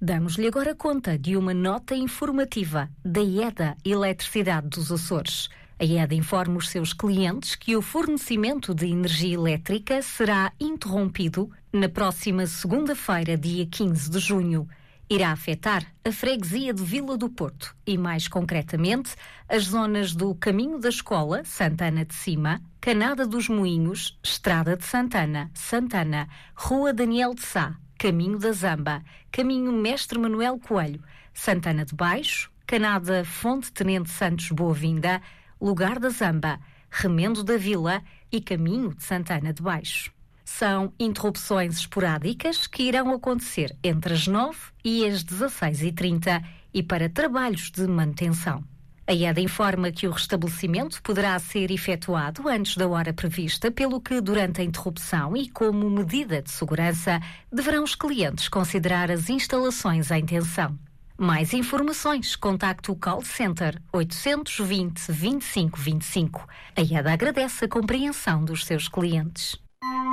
Damos-lhe agora conta de uma nota informativa da EDA Eletricidade dos Açores. A EDA informa os seus clientes que o fornecimento de energia elétrica será interrompido na próxima segunda-feira, dia 15 de junho. Irá afetar a freguesia de Vila do Porto e, mais concretamente, as zonas do Caminho da Escola, Santana de Cima, Canada dos Moinhos, Estrada de Santana, Santana, Rua Daniel de Sá, Caminho da Zamba, Caminho Mestre Manuel Coelho, Santana de Baixo, Canada Fonte Tenente Santos Boa-Vinda, Lugar da Zamba, Remendo da Vila e Caminho de Santana de Baixo. São interrupções esporádicas que irão acontecer entre as 9 e as 16h30 e para trabalhos de manutenção. A EDA informa que o restabelecimento poderá ser efetuado antes da hora prevista, pelo que, durante a interrupção e como medida de segurança, deverão os clientes considerar as instalações em tensão. Mais informações, contacte o call center 820 25 25. A EDA agradece a compreensão dos seus clientes.